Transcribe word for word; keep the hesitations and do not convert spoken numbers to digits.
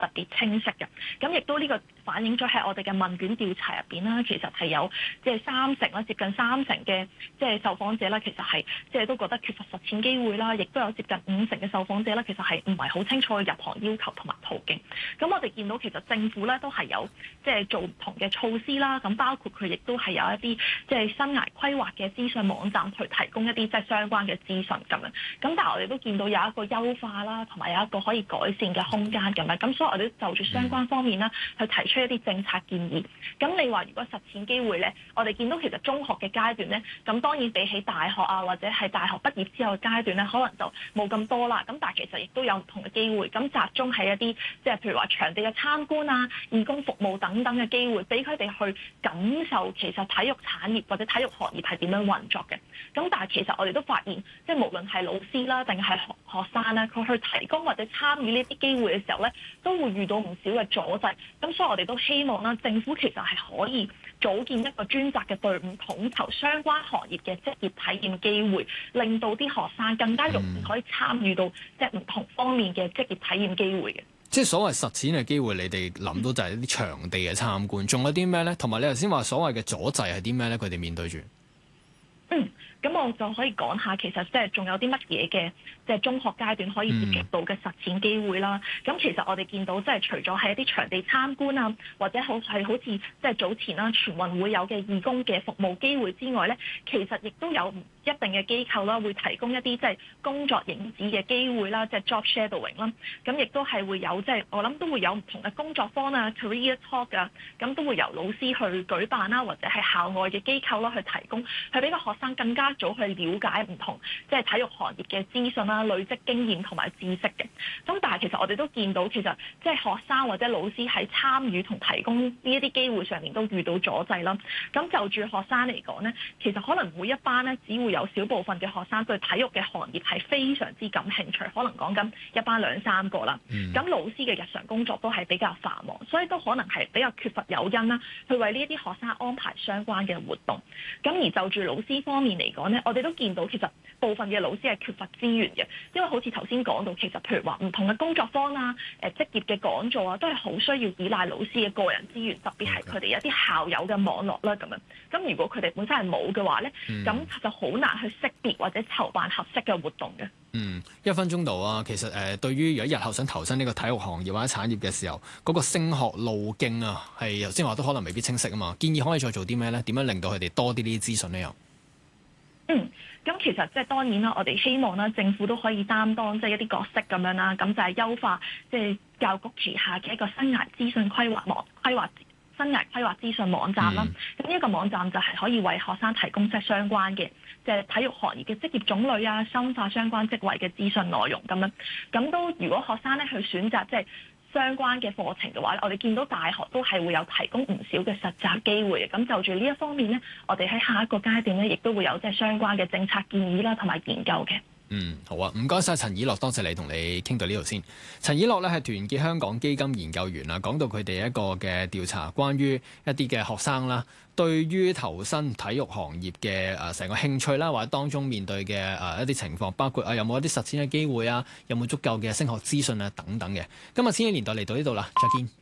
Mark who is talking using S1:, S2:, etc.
S1: 特別清晰嘅。咁亦都呢個反映咗喺我哋嘅問卷調查入邊啦，其實係有即係三成啦，接近三成嘅即係受訪者啦，其實係即係都覺得缺乏實踐機會啦，亦都有接近五成嘅受訪者啦，其實係唔係好清楚嘅入行要求同埋途徑。咁我哋見到其實政府咧都係有即係做唔同嘅措施啦，咁包括佢亦都係有一啲即係生涯規劃嘅資訊網站去提供一啲即係相關嘅資訊咁樣。咁但係我哋都見到有一個優化啦，同埋有一個可以改善嘅空間咁樣。咁所以我哋都就住相關方面啦，去提出一啲政策建議。咁你話如果實踐機會咧，我哋見到其實中學嘅階段咧，咁當然比起大學啊或者係大學畢業之後嘅階段咧，可能就冇咁多啦。咁但係其實亦都有唔同嘅機會，咁集中喺一啲即係譬如話場地嘅參觀啊、義工服務等等嘅機會，俾佢哋去感受其實體育產業或者體育行業係點樣運作嘅。咁但係其實我哋都發現，即係無論係老師啦，定係學學生咧，佢去提供或者參與呢啲機會嘅時候咧，都會遇到唔少嘅阻滯。咁所以我哋都希望啦，政府其實係可以組建一個專責嘅隊伍，統籌相關行業嘅職業體驗機會，令到啲學生更加容易可以參與到即係唔同方面嘅職業體驗機會嘅。
S2: 即係所謂實踐嘅機會，你哋諗到就係一啲場地嘅參觀，仲有啲咩咧？同埋你頭先話所謂嘅阻滯係啲咩咧？佢哋面對住。
S1: 嗯，咁我就可以講下，其實即係仲有啲乜嘢嘅，即係中學階段可以接觸到嘅實踐機會啦。咁、嗯、其實我哋見到即係除咗係一啲場地參觀啊，或者好係好似即係早前啦全運會有嘅義工嘅服務機會之外咧，其實亦都有一定嘅機構啦，會提供一啲即係工作影子嘅機會啦，即係 job shadowing 啦。咁亦都係會有即係我諗都會有唔同嘅工作坊啊 career talk 啊，咁都會由老師去舉辦啦，或者係校外嘅機構啦去提供，去俾個學生更加早去了解唔同即係體育行業嘅資訊啦、累積經驗同埋知識嘅。咁但係其實我哋都見到，其實即係學生或者老師喺參與同提供呢一啲機會上面都遇到阻滯啦。咁就住學生嚟講咧，其實可能每一班咧只會有少部分嘅學生對體育嘅行業係非常之感興趣，可能講緊一班兩三個啦。咁、嗯、老師嘅日常工作都係比較繁忙，所以都可能係比較缺乏誘因啦，去為呢一啲學生安排相關嘅活動。咁而就住老師方面嚟講咧，我哋都見到其實部分嘅老師係缺乏資源嘅，因為好似頭先講到，其實譬如話唔同嘅工作坊啊、誒職業嘅講座啊，都係好需要依賴老師嘅個人資源，特別係佢哋一啲校友嘅網絡啦咁樣。咁如果佢哋本身係冇嘅話咧，咁、嗯、就好難去識別或者籌辦合適嘅活動嘅。
S2: 嗯，一分鐘度啊，其實誒、呃，對於如果日後想投身呢個體育行業或者產業嘅時候，嗰、那個升學路徑啊，係頭先話都可能未必清晰啊嘛。建議可以再做啲咩咧？點樣令到佢哋多啲呢啲資訊咧？又
S1: 嗯，咁其實即係當然啦，我哋希望啦，政府都可以擔當即係一啲角色咁樣啦，咁就係優化即係教育局旗下嘅一個生涯資訊規劃網規劃。生涯規劃資訊網站啦，咁呢一個網站就係可以為學生提供即係相關嘅即係體育行業嘅職業種類啊，深化相關職位嘅資訊內容咁樣。咁都如果學生咧去選擇即係相關嘅課程嘅話咧，我哋見到大學都係會有提供唔少嘅實習機會嘅。咁就住呢一方面咧，我哋喺下一個階段咧，亦都會有即係相關嘅政策建議啦，同埋研究嘅。
S2: 嗯，好啊，唔該晒陳以樂，多謝你同你傾到呢度先。陳以樂咧係團結香港基金研究員啦，講到佢哋一個嘅調查，關於一啲嘅學生啦，對於投身體育行業嘅誒成個興趣啦，或者當中面對嘅誒、呃、一啲情況，包括啊有冇一啲實踐嘅機會啊，有冇足夠嘅升學資訊啊等等嘅。今日千禧年代嚟到呢度啦，再見。